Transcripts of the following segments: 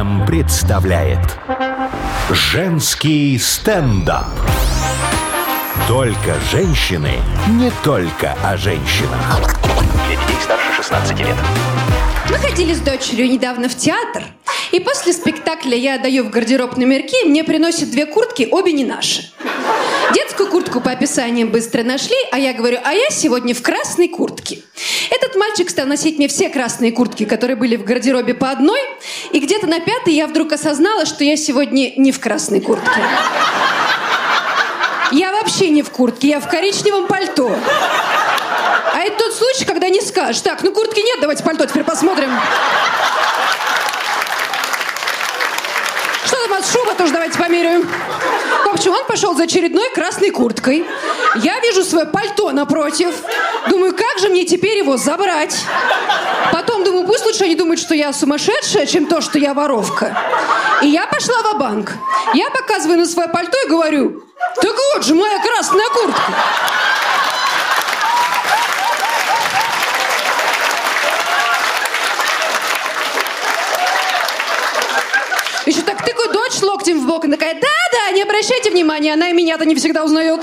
ФМ представляет женский стендап. Только женщины, не только о женщинах. Для детей старше 16 лет. Мы ходили с дочерью недавно в театр, и после спектакля я отдаю в гардероб номерки, и мне приносят 2 куртки, обе не наши. Детскую куртку по описаниям быстро нашли, а я говорю, а я сегодня в красной куртке. Этот мальчик стал носить мне все красные куртки, которые были в гардеробе по одной, и где-то на 5-й я вдруг осознала, что я сегодня не в красной куртке. Я вообще не в куртке, я в коричневом пальто. А это тот случай, когда не скажешь. Так, ну куртки нет, давайте пальто теперь посмотрим. Что там от шуба, тоже давайте померяем. В общем, он пошел за очередной красной курткой. Я вижу свое пальто напротив. Думаю, как же мне теперь его забрать? Потом думаю, пусть лучше они думают, что я сумасшедшая, чем то, что я воровка. И я пошла ва-банк. Я показываю на свое пальто и говорю, так вот же моя красная куртка. Еще так тыкаю дочь локтем в бок и такая, да-да, не обращайте внимания, она и меня-то не всегда узнает.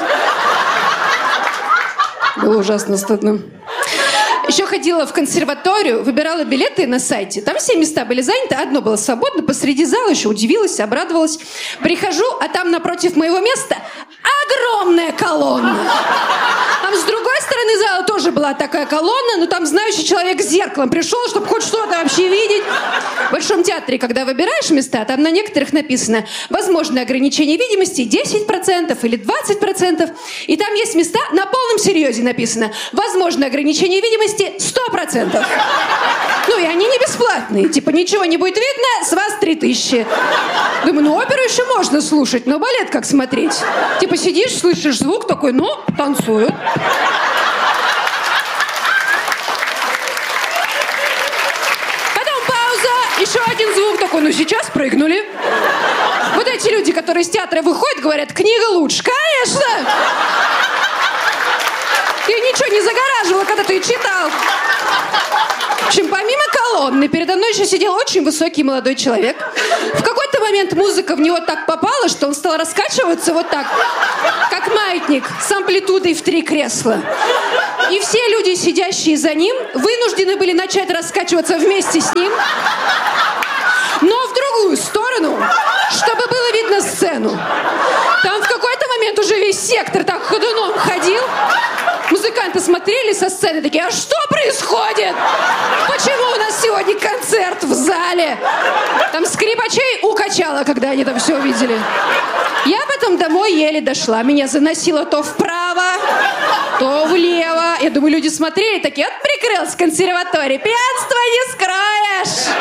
Было ужасно стыдно. Еще ходила в консерваторию, выбирала билеты на сайте. Там все места были заняты, одно было свободно, посреди зала еще удивилась, обрадовалась. Прихожу, а там напротив моего места огромная колонна. Там с другой стороны зала тоже была такая колонна, но там знающий человек с зеркалом пришел, чтобы хоть что-то вообще видеть. В Большом театре, когда выбираешь места, там на некоторых написано возможное ограничение видимости 10% или 20%. И там есть места, на полном серьезе написано возможное ограничение видимости 100%. Ну и они не бесплатные. Типа ничего не будет видно, с вас 3000. Думаю, ну оперу еще можно слушать, но балет как смотреть? Типа сидишь, слышишь звук такой, ну, танцуют. Потом пауза, еще один звук такой, ну сейчас прыгнули. Вот эти люди, которые из театра выходят, говорят, книга лучше. Конечно! Ты ничего не загораживала, когда ты читал. В общем, помимо колонны, передо мной еще сидел очень высокий молодой человек. В какой-то момент музыка в него так попала, что он стал раскачиваться вот так, как маятник, с амплитудой в 3 кресла. И все люди, сидящие за ним, вынуждены были начать раскачиваться вместе с ним, но в другую сторону, чтобы было видно сцену. Там в какой-то момент уже весь сектор так ходуном ходил. Музыканты смотрели со сцены, такие, а что происходит? Почему у нас сегодня концерт в зале? Там скрипачей укачало, когда они там все увидели. Я потом домой еле дошла. Меня заносило то вправо, то влево. Я думаю, люди смотрели, такие, вот прикрылась консерватория. Пьянство не скроешь.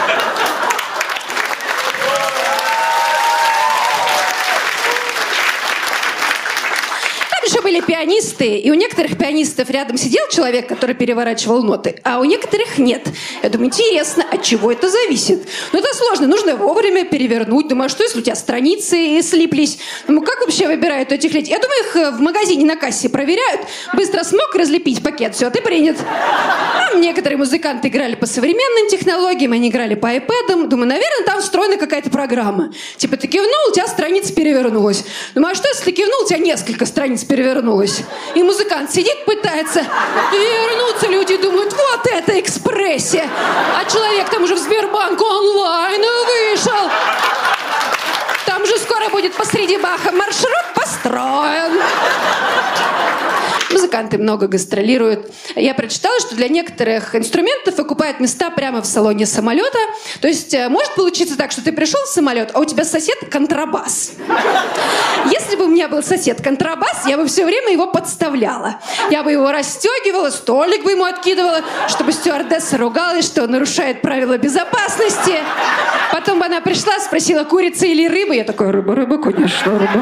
Еще были пианисты, и у некоторых пианистов рядом сидел человек, который переворачивал ноты, а у некоторых нет. Я думаю, интересно, от чего это зависит? Ну, это сложно, нужно вовремя перевернуть. Думаю, а что, если у тебя страницы слиплись? Думаю, как вообще выбирают этих людей? Я думаю, их в магазине на кассе проверяют. Быстро смог разлепить пакет, все, ты принят. Там некоторые музыканты играли по современным технологиям, они играли по iPad'ам. Думаю, наверное, там встроена какая-то программа. Типа, ты кивнул, у тебя страница перевернулась. Думаю, а что, если ты кивнул, у тебя несколько страниц перевернулась. И музыкант сидит, пытается вернуться. Люди думают, вот это экспрессия. А человек там уже в Сбербанк онлайн вышел. Там же скоро будет посреди Баха маршрут построен. Музыканты много гастролируют. Я прочитала, что для некоторых инструментов окупают места прямо в салоне самолета. То есть может получиться так, что ты пришел в самолет, а у тебя сосед контрабас. Если бы у меня был сосед контрабас, я бы все время его подставляла. Я бы его расстегивала, столик бы ему откидывала, чтобы стюардесса ругалась, что он нарушает правила безопасности. Потом бы она пришла, спросила, курица или рыба. Я такой, рыба, конечно, рыба.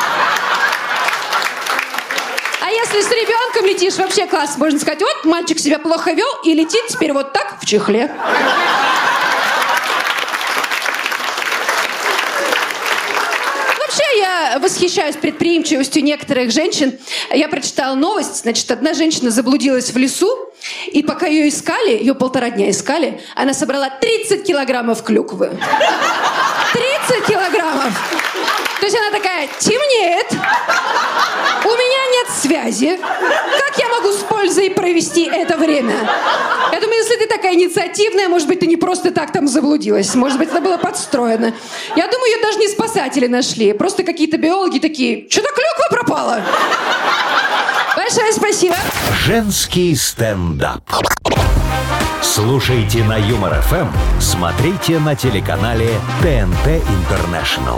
А если с ребенком летишь, вообще класс. Можно сказать, вот мальчик себя плохо вел и летит теперь вот так в чехле. Вообще я восхищаюсь предприимчивостью некоторых женщин. Я прочитала новость. Значит, одна женщина заблудилась в лесу И пока ее искали, ее 1,5 дня искали, она собрала 30 килограммов клюквы. 30 килограммов! То есть она такая: темнеет, у меня нет связи, как я могу с пользой провести это время? Я думаю, если ты такая инициативная, может быть, ты не просто так там заблудилась, может быть, это было подстроено. Я думаю, ее даже не спасатели нашли, просто какие-то биологи такие: что-то клюква пропала. Большое спасибо. Женский стендап. Слушайте на Юмор ФМ, смотрите на телеканале ТНТ Интернешнл.